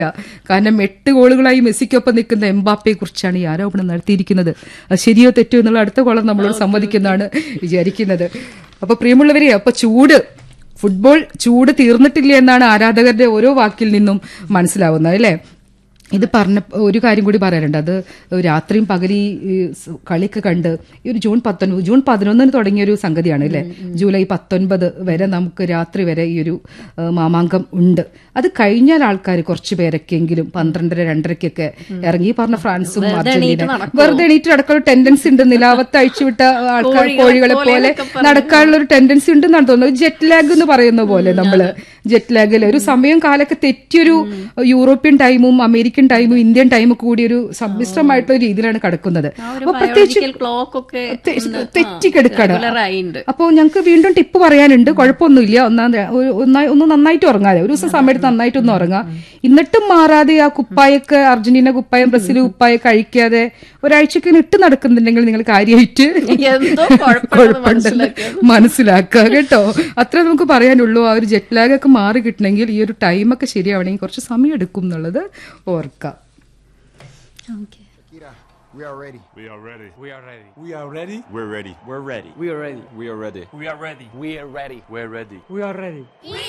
കാരണം 8 ഗോളുകളായി മെസ്സിക്കൊപ്പം നിൽക്കുന്ന എംബാപ്പയെ കുറിച്ചാണ് ഈ ആരോപണം നടത്തിയിരിക്കുന്നത്. അത് ശരിയോ തെറ്റോ എന്നുള്ള അടുത്ത കോളം നമ്മളോട് സംവദിക്കുന്നതാണ് വിചാരിക്കുന്നത്. അപ്പൊ പ്രിയമുള്ളവരെ, അപ്പൊ ഫുട്ബോൾ ചൂട് തീർന്നിട്ടില്ല എന്നാണ് ആരാധകരുടെ ഓരോ വാക്കിൽ നിന്നും മനസ്സിലാവുന്നത്, അല്ലേ? ഇത് പറഞ്ഞ ഒരു കാര്യം കൂടി പറയാനുണ്ട്. അത് രാത്രിയും പകലി കളിയൊക്കെ കണ്ട് ഈ ഒരു ജൂൺ 11 തുടങ്ങിയൊരു സംഗതിയാണ്, അല്ലേ? ജൂലൈ 19 വരെ നമുക്ക് രാത്രി വരെ ഈ ഒരു മാമാങ്കം ഉണ്ട്. അത് കഴിഞ്ഞാൽ ആൾക്കാർ കുറച്ചു പേരൊക്കെയെങ്കിലും 12:30, 2:30 ഇറങ്ങി ഈ പറഞ്ഞ ഫ്രാൻസും അർജന്റീന വെറുതെ എണീറ്റ് നടക്കാനുള്ള ടെൻഡൻസി ഉണ്ട്. നിലാവത്ത് അഴിച്ചുവിട്ട ആൾക്കാർ കോഴികളെ പോലെ നടക്കാനുള്ള ഒരു ടെൻഡൻസി ഉണ്ടെന്നാണ് തോന്നുന്നത്. ജെറ്റ് ലാഗ് എന്ന് പറയുന്ന പോലെ നമ്മള് ജെറ്റ് ലാഗിൽ ഒരു സമയം കാലൊക്കെ തെറ്റിയൊരു യൂറോപ്യൻ ടൈമും അമേരിക്കൻ ടൈമും ഇന്ത്യൻ ടൈമും കൂടി ഒരു സമ്മിശ്രമായിട്ടുള്ള രീതിയിലാണ് കിടക്കുന്നത്. അപ്പൊ പ്രത്യേകിച്ച് തെറ്റിക്കെടുക്കാണ്. അപ്പൊ ഞങ്ങൾക്ക് വീണ്ടും ടിപ്പ് പറയാനുണ്ട്. കുഴപ്പമൊന്നുമില്ല, ഒന്ന് നന്നായിട്ട് ഉറങ്ങാതെ ഒരു ദിവസം സമയത്ത് നന്നായിട്ടൊന്നും ഉറങ്ങാം. എന്നിട്ടും മാറാതെ ആ കുപ്പായൊക്കെ അർജന്റീന കുപ്പായം ബ്രസീൽ കുപ്പായം കഴിക്കാതെ ഒരാഴ്ചക്ക് ഇട്ട് നടക്കുന്നുണ്ടെങ്കിൽ നിങ്ങൾ കാര്യമായിട്ട് മനസ്സിലാക്കുക കേട്ടോ. അത്ര നമുക്ക് പറയാനുള്ളൂ. ആ ഒരു ജെറ്റ് ലാഗ് ഒക്കെ മാറി കിട്ടണമെങ്കിൽ ഈ ഒരു ടൈമൊക്കെ ശരിയാവണമെങ്കിൽ കുറച്ച് സമയം എടുക്കും എന്നുള്ളത് ഓർക്കാം. We are ready. We are ready. We are ready. We are ready. We're ready. We're ready. We are ready. We are ready. We are ready. We are ready. We're ready. We are ready. We